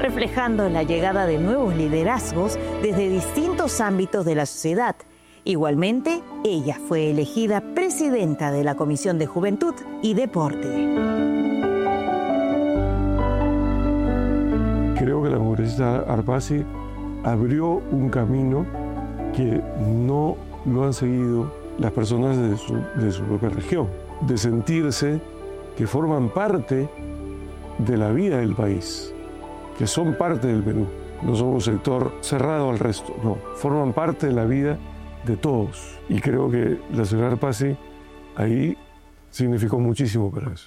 reflejando la llegada de nuevos liderazgos desde distintos ámbitos de la sociedad. Igualmente, ella fue elegida presidenta de la Comisión de Juventud y Deporte. Creo que la congresista Arpasi abrió un camino que no lo han seguido las personas de su propia región, de sentirse que forman parte de la vida del país, que son parte del Perú. No son un sector cerrado al resto, no, forman parte de la vida de todos. Y creo que la señora Arpasi ahí significó muchísimo para eso.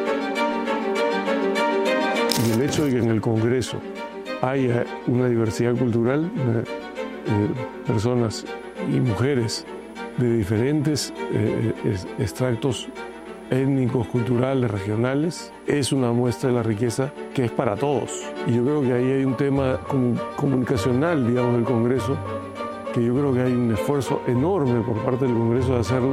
Y el hecho de que en el Congreso haya una diversidad cultural, personas y mujeres de diferentes extractos étnicos, culturales, regionales, es una muestra de la riqueza que es para todos. Y yo creo que ahí hay un tema comunicacional, digamos, del Congreso, que yo creo que hay un esfuerzo enorme por parte del Congreso de hacerlo.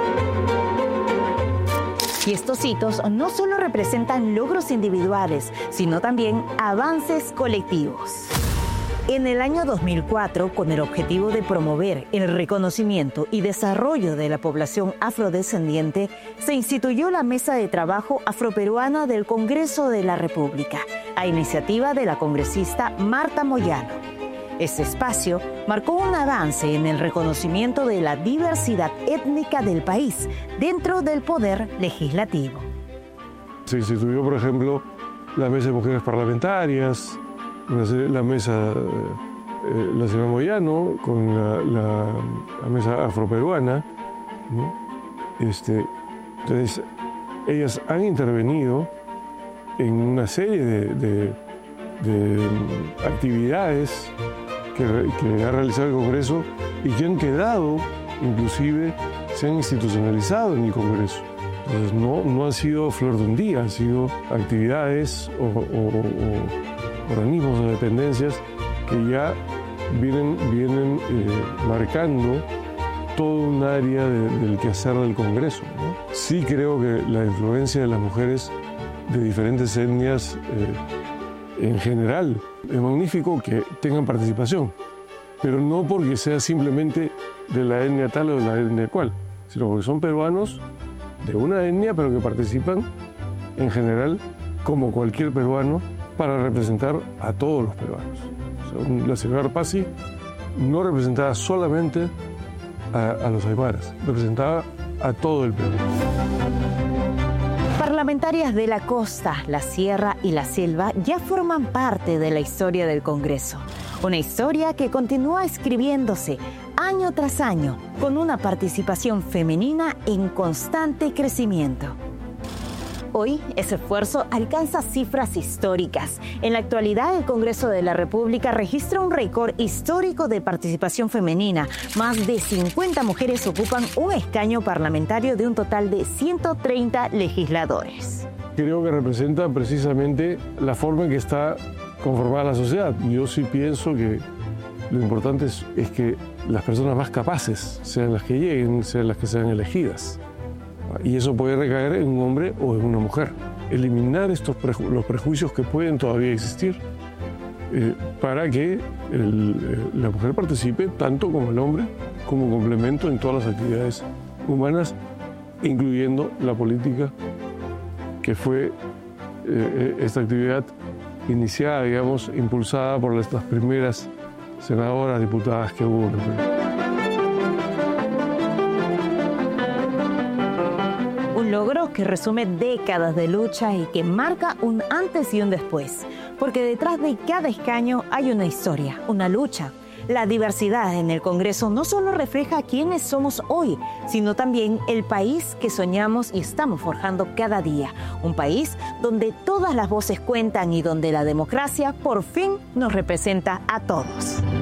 Y estos hitos no solo representan logros individuales, sino también avances colectivos. En el año 2004, con el objetivo de promover el reconocimiento y desarrollo de la población afrodescendiente, se instituyó la Mesa de Trabajo Afroperuana del Congreso de la República, a iniciativa de la congresista Marta Moyano. Este espacio marcó un avance en el reconocimiento de la diversidad étnica del país dentro del poder legislativo. Se instituyó, por ejemplo, la Mesa de Mujeres Parlamentarias, la mesa, la señora Moyano, con la Mesa Afroperuana, ¿no? Entonces, ellas han intervenido en una serie de actividades que ha realizado el Congreso y que han quedado, inclusive, se han institucionalizado en el Congreso. Entonces, no han sido flor de un día, han sido actividades o organismos o dependencias que ya vienen marcando todo un área del quehacer del Congreso, ¿no? Sí creo que la influencia de las mujeres de diferentes etnias en general es magnífico que tengan participación, pero no porque sea simplemente de la etnia tal o de la etnia cual, sino porque son peruanos de una etnia, pero que participan en general como cualquier peruano para representar a todos los peruanos. O sea, la señora Arpasi no representaba solamente a los aymaras, representaba a todo el Perú. Parlamentarias de la costa, la sierra y la selva ya forman parte de la historia del Congreso. Una historia que continúa escribiéndose año tras año con una participación femenina en constante crecimiento. Hoy, ese esfuerzo alcanza cifras históricas. En la actualidad, el Congreso de la República registra un récord histórico de participación femenina. Más de 50 mujeres ocupan un escaño parlamentario de un total de 130 legisladores. Creo que representa precisamente la forma en que está conformada la sociedad. Yo sí pienso que lo importante es que las personas más capaces sean las que lleguen, sean las que sean elegidas. Y eso puede recaer en un hombre o en una mujer. Eliminar los prejuicios que pueden todavía existir para que la mujer participe tanto como el hombre, como complemento en todas las actividades humanas, incluyendo la política, que fue esta actividad iniciada, digamos, impulsada por las primeras senadoras, diputadas que hubo en el Perú. Logro que resume décadas de lucha y que marca un antes y un después, porque detrás de cada escaño hay una historia, una lucha. La diversidad en el Congreso no solo refleja quiénes somos hoy, sino también el país que soñamos y estamos forjando cada día. Un país donde todas las voces cuentan y donde la democracia por fin nos representa a todos.